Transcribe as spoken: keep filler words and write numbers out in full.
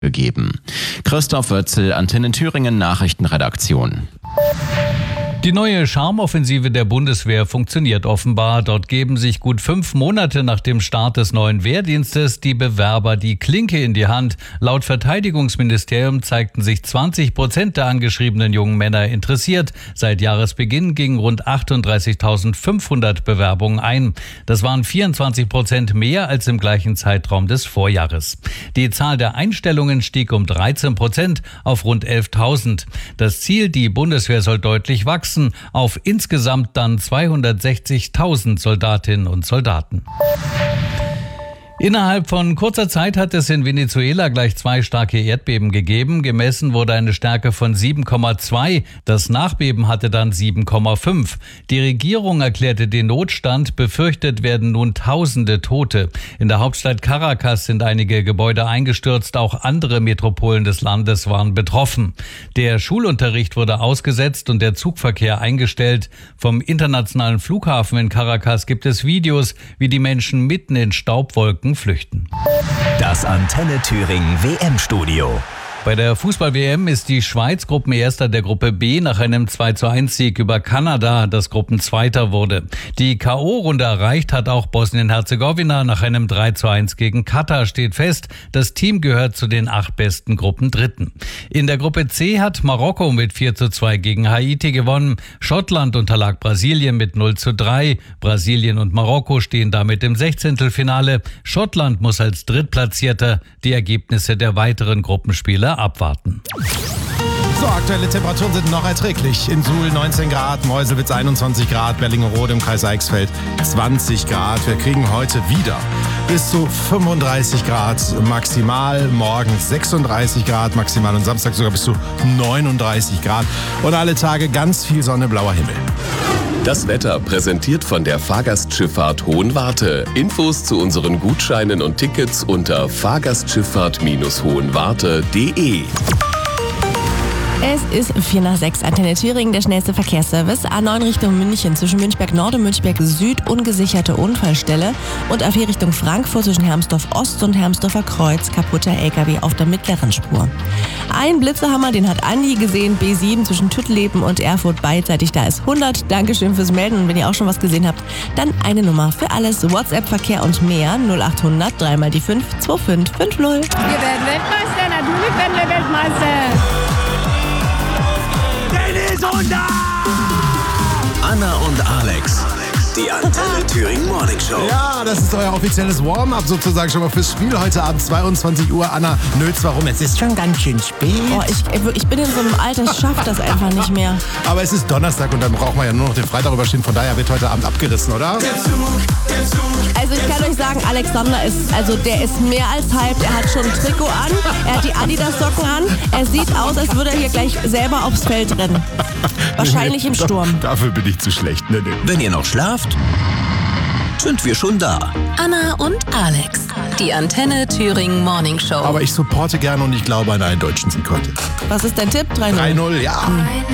gegeben. Christoph Wötzel, Antenne Thüringen Nachrichtenredaktion. Die neue Charmoffensive der Bundeswehr funktioniert offenbar. Dort geben sich gut fünf Monate nach dem Start des neuen Wehrdienstes die Bewerber die Klinke in die Hand. Laut Verteidigungsministerium zeigten sich zwanzig Prozent der angeschriebenen jungen Männer interessiert. Seit Jahresbeginn gingen rund achtunddreißigtausendfünfhundert Bewerbungen ein. Das waren vierundzwanzig Prozent mehr als im gleichen Zeitraum des Vorjahres. Die Zahl der Einstellungen stieg um dreizehn Prozent auf rund elftausend. Das Ziel, die Bundeswehr soll deutlich wachsen, auf insgesamt dann zweihundertsechzigtausend Soldatinnen und Soldaten. Innerhalb von kurzer Zeit hat es in Venezuela gleich zwei starke Erdbeben gegeben. Gemessen wurde eine Stärke von sieben Komma zwei. Das Nachbeben hatte dann sieben Komma fünf. Die Regierung erklärte den Notstand. Befürchtet werden nun Tausende Tote. In der Hauptstadt Caracas sind einige Gebäude eingestürzt. Auch andere Metropolen des Landes waren betroffen. Der Schulunterricht wurde ausgesetzt und der Zugverkehr eingestellt. Vom internationalen Flughafen in Caracas gibt es Videos, wie die Menschen mitten in Staubwolken flüchten. Das Antenne Thüringen W M-Studio. Bei der Fußball-W M ist die Schweiz Gruppenerster der Gruppe B nach einem zwei zu eins Sieg über Kanada, das Gruppenzweiter wurde. Die K O-Runde erreicht hat auch Bosnien-Herzegowina nach einem drei zu eins gegen Katar. Steht fest, das Team gehört zu den acht besten Gruppendritten. In der Gruppe C hat Marokko mit vier zu zwei gegen Haiti gewonnen. Schottland unterlag Brasilien mit null zu drei. Brasilien und Marokko stehen damit im Sechzehntelfinale. Schottland muss als Drittplatzierter die Ergebnisse der weiteren Gruppenspiele abwarten. So, aktuelle Temperaturen sind noch erträglich. In Suhl neunzehn Grad, Meuselwitz einundzwanzig Grad, Berlingerode im Kreis Eichsfeld zwanzig Grad. Wir kriegen heute wieder bis zu fünfunddreißig Grad maximal, morgen sechsunddreißig Grad maximal und Samstag sogar bis zu neununddreißig Grad. Und alle Tage ganz viel Sonne, blauer Himmel. Das Wetter präsentiert von der Fahrgastschifffahrt Hohenwarte. Infos zu unseren Gutscheinen und Tickets unter fahrgastschifffahrt Hohenwarte punkt de. Es ist vier nach sechs, Antenne Thüringen, der schnellste Verkehrsservice. A neun Richtung München, zwischen Münchberg Nord und Münchberg Süd, ungesicherte Unfallstelle. Und A vier Richtung Frankfurt, zwischen Hermsdorf Ost und Hermsdorfer Kreuz, kaputter L K W auf der mittleren Spur. Ein Blitzerhammer, den hat Andi gesehen, B sieben zwischen Tüttleben und Erfurt beidseitig, da ist hundert. Dankeschön fürs Melden und wenn ihr auch schon was gesehen habt, dann eine Nummer für alles, WhatsApp-Verkehr und mehr, null achthundert, dreimal die fünf, zwei fünf fünf null. Wir werden Weltmeister, natürlich werden wir Weltmeister. Anna und Alex, die Antenne Thüringen Morning Show. Ja, das ist euer offizielles Warm-up sozusagen schon mal fürs Spiel heute Abend, zweiundzwanzig Uhr. Anna nöt's, warum? Es ist schon ganz schön spät. Oh, ich, ich bin in so einem Alter, ich schaff das einfach nicht mehr. Aber es ist Donnerstag und dann brauchen wir ja nur noch den Freitag überstehen. Von daher wird heute Abend abgerissen, oder? Also ich kann euch sagen, Alexander ist, also der ist mehr als hyped. Er hat schon ein Trikot an, er hat die Adidas-Socken an. Er sieht aus, als würde er hier gleich selber aufs Feld rennen. Wahrscheinlich im Sturm. Dafür bin ich zu schlecht. Nee, nee. Wenn ihr noch schlaft, sind wir schon da. Anna und Alex, die Antenne Thüringen Morning Show. Aber ich supporte gerne und ich glaube an einen deutschen Sieg heute. Was ist dein Tipp? drei null. drei null, ja.